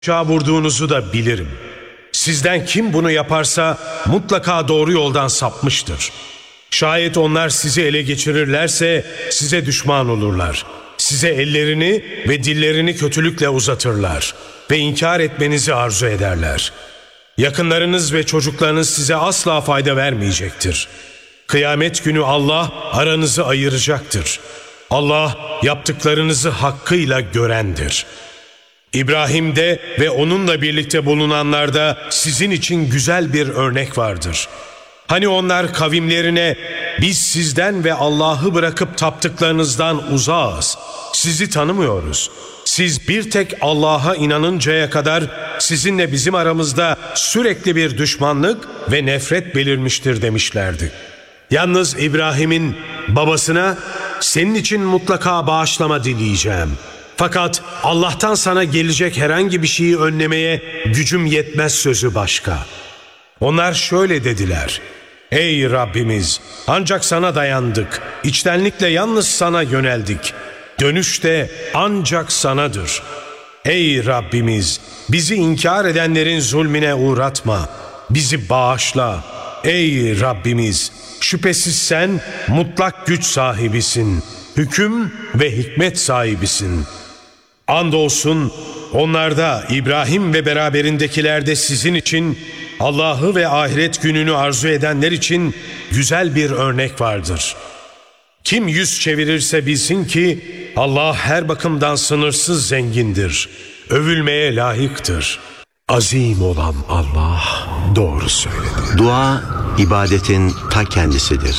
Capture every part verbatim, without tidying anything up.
Uçağa vurduğunuzu da bilirim. Sizden kim bunu yaparsa mutlaka doğru yoldan sapmıştır. Şayet onlar sizi ele geçirirlerse size düşman olurlar. Size ellerini ve dillerini kötülükle uzatırlar ve inkar etmenizi arzu ederler. Yakınlarınız ve çocuklarınız size asla fayda vermeyecektir. Kıyamet günü Allah aranızı ayıracaktır. Allah yaptıklarınızı hakkıyla görendir. İbrahim'de ve onunla birlikte bulunanlarda sizin için güzel bir örnek vardır. Hani onlar kavimlerine biz sizden ve Allah'ı bırakıp taptıklarınızdan uzağız, sizi tanımıyoruz. Siz bir tek Allah'a inanıncaya kadar sizinle bizim aramızda sürekli bir düşmanlık ve nefret belirmiştir demişlerdi. Yalnız İbrahim'in babasına senin için mutlaka bağışlama dileyeceğim. Fakat Allah'tan sana gelecek herhangi bir şeyi önlemeye gücüm yetmez sözü başka. Onlar şöyle dediler: Ey Rabbimiz, ancak sana dayandık, içtenlikle yalnız sana yöneldik. Dönüş de ancak sanadır. Ey Rabbimiz, bizi inkar edenlerin zulmüne uğratma, bizi bağışla. Ey Rabbimiz, şüphesiz sen mutlak güç sahibisin, hüküm ve hikmet sahibisin. Andolsun onlarda, İbrahim ve beraberindekilerde sizin için, Allah'ı ve ahiret gününü arzu edenler için güzel bir örnek vardır. Kim yüz çevirirse bilsin ki Allah her bakımdan sınırsız zengindir, övülmeye layıktır. Azim olan Allah doğru söyledi. Dua, ibadetin ta kendisidir.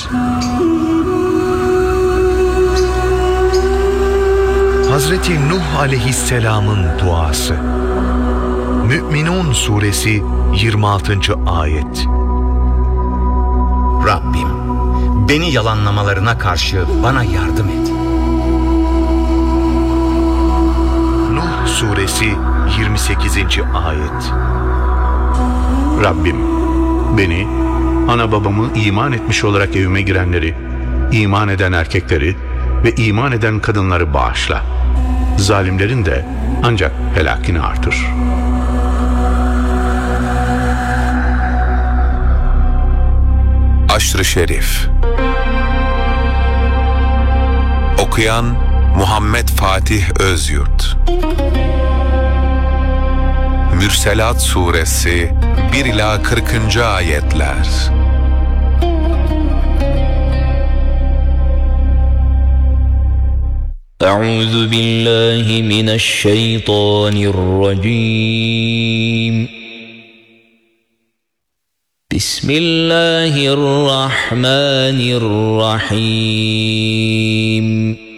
Hazreti Nuh aleyhisselamın duası. Mü'minun suresi yirmi altıncı ayet. Rabbim, beni yalanlamalarına karşı bana yardım et. Nuh suresi yirmi sekizinci ayet. Rabbim, beni, ana babamı iman etmiş olarak evime girenleri, iman eden erkekleri ve iman eden kadınları bağışla. Zalimlerin de ancak helakini artır. Aşr-ı Şerif. Okuyan Muhammed Fatih Özyurt. Mürselat Suresi bir ila kırkıncı ayetler. Euzu billahi mineşşeytanirracim. Bismillahirrahmanirrahim.